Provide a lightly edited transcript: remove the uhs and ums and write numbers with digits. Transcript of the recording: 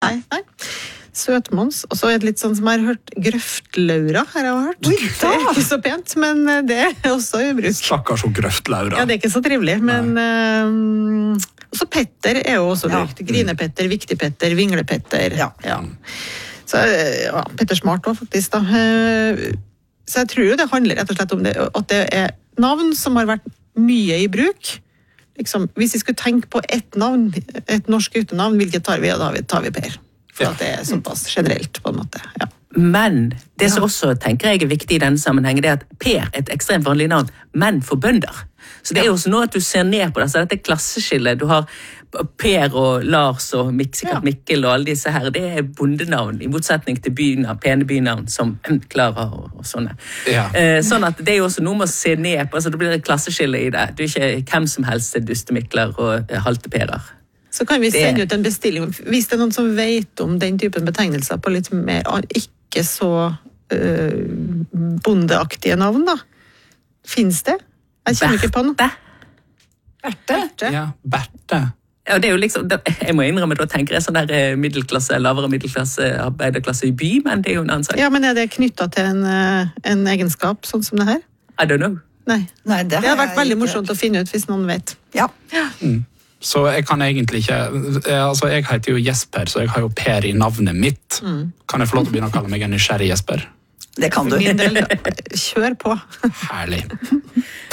Nei. Søtmons, og så et litt sånn som jeg har hørt, grøftlaura har jeg hørt. Det er ikke så pent, men det er også i bruk. Stakkars og grøftlaura. Ja, det er ikke så trivelig, men også petter er jo også brukt. Grinepetter, viktigpetter, vinglepetter. Ja. Så Petter Smart også faktisk da. Så jeg tror jo det handler rett og slett om det, at det er navn som har vært mye i bruk. Liksom, hvis vi skulle tenke på ett navn, et norsk utenavn, hvilket tar vi? Da tar vi Per. For at det er såpass generelt på en måte, ja. Men det som også tenker jeg er viktig i denne sammenhengen, det er at Per er et ekstremt vanlig navn, men for bønder. Så det er jo også noe at du ser ned på det, så dette klasseskillet, du har Per og Lars og sikkert Mikkel og alle disse her, det er bondenavn, i motsetning til pene bynavn som Klara og sånne. Ja. Sånn at det er jo også noe med å se ned på, altså det blir et klasseskille i det. Du er ikke hvem som helst dustemikler og halteperer. Så kan vi sende ut en bestilling, hvis det er noen som vet om den typen betegnelser på litt mer, ikke så bondeaktige navn da. Finns det? Jeg kjenner ikke på noe. Berte? Ja, Berte. Ja, det er jo liksom, jeg må innrømme, da tenker jeg sånn der middelklasse, lavere middelklasse, arbeiderklasse i by, men det er jo en annen sak. Ja, men er det knyttet til en egenskap, sånn som det her? I don't know. Nei, det har vært veldig morsomt å finne ut hvis noen vet. Ja. Så jeg kan egentlig ikke, altså jeg heter jo Jesper, så jeg har jo Per i navnet mitt. Kan jeg få lov til å begynne å kalle meg en nysgjerrig Jesper? Det kan du. For min del, kjør på. Herlig.